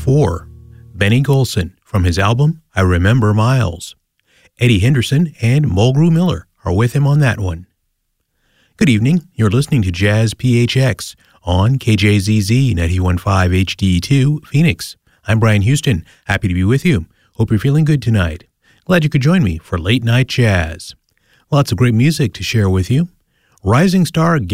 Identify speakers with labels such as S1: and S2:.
S1: 4, Benny Golson from his album I Remember Miles. Eddie Henderson and Mulgrew Miller are with him on that one. Good evening. You're listening to Jazz PHX on KJZZ 91.5 HD2 Phoenix. I'm Brian Houston. Happy to be with you. Hope you're feeling good tonight. Glad you could join me for Late Night Jazz. Lots of great music to share with you. Rising star